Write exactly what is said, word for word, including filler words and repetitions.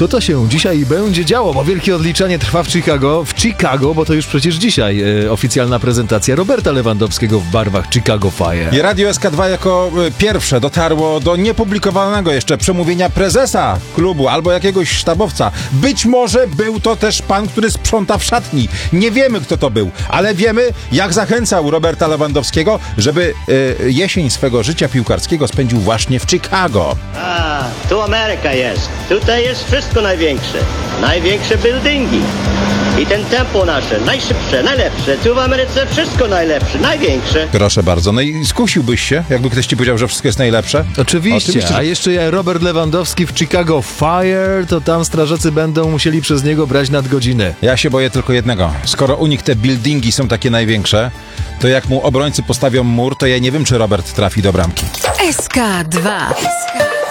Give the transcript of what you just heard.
co to się dzisiaj będzie działo, bo wielkie odliczanie trwa w Chicago, w Chicago, bo to już przecież dzisiaj e, oficjalna prezentacja Roberta Lewandowskiego w barwach Chicago Fire. I Radio S K dwa jako pierwsze dotarło do niepublikowanego jeszcze przemówienia prezesa klubu albo jakiegoś sztabowca. Być może był to też pan, który sprząta w szatni. Nie wiemy, kto to był, ale wiemy, jak zachęcał Roberta Lewandowskiego, żeby e, jesień swego życia piłkarskiego spędził właśnie w Chicago. A, tu Ameryka jest. Tutaj jest wszystko największe. Największe buildingi. I ten tempo nasze, najszybsze, najlepsze. Tu w Ameryce wszystko najlepsze, największe. Proszę bardzo. No i skusiłbyś się, jakby ktoś ci powiedział, że wszystko jest najlepsze? Oczywiście, Oczywiście. a jeszcze Robert Lewandowski w Chicago Fire, to tam strażacy będą musieli przez niego brać nadgodziny. Ja się boję tylko jednego. Skoro u nich te buildingi są takie największe, to jak mu obrońcy postawią mur, to ja nie wiem, czy Robert trafi do bramki. S K dwa.